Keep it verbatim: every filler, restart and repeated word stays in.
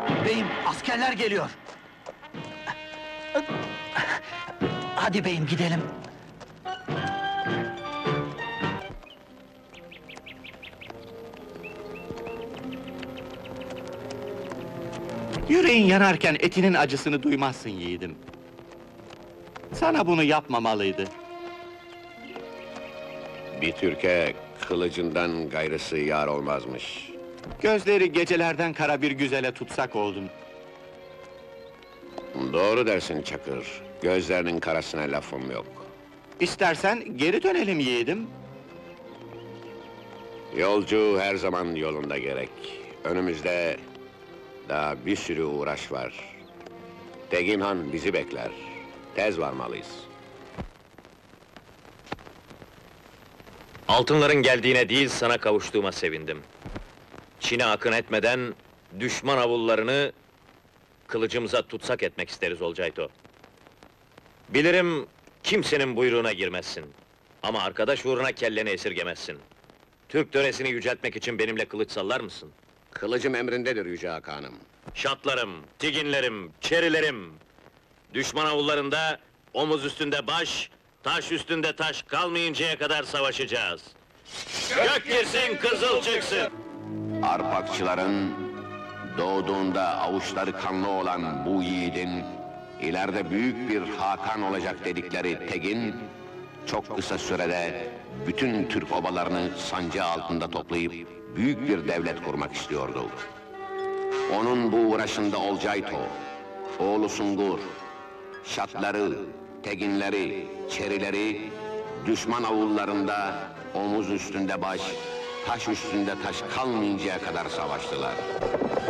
Beyim, askerler geliyor! Hadi beyim, gidelim! Yüreğin yanarken etinin acısını duymazsın yiğidim. Sana bunu yapmamalıydı. Bir Türk'e kılıcından gayrısı yar olmazmış. Gözleri gecelerden kara bir güzele tutsak oldun. Doğru dersin Çakır, gözlerinin karasına lafım yok. İstersen geri dönelim yiğidim. Yolcu her zaman yolunda gerek. Önümüzde daha bir sürü uğraş var. Tegin Han bizi bekler. Tez varmalıyız. Altınların geldiğine değil, sana kavuştuğuma sevindim. Çin'e akın etmeden, düşman avullarını kılıcımıza tutsak etmek isteriz Olcayto. Bilirim, kimsenin buyruğuna girmezsin. Ama arkadaş uğruna kelleni esirgemezsin. Türk töresini yüceltmek için benimle kılıç sallar mısın? Kılıcım emrindedir Yüce Hakanım. Şatlarım, tiginlerim, çerilerim! Düşman avullarında omuz üstünde baş, taş üstünde taş kalmayıncaya kadar savaşacağız. Gök girsin, kızıl çıksın! Arpakçıların doğduğunda avuçları kanlı olan bu yiğidin ileride büyük bir Hakan olacak dedikleri Tegin çok kısa sürede bütün Türk obalarını sancağı altında toplayıp büyük bir devlet kurmak istiyordu. Onun bu uğraşında Olcayto, oğlu Sungur, şatları, teginleri, çerileri düşman avullarında omuz üstünde baş, taş üstünde taş kalmayıncaya kadar savaştılar.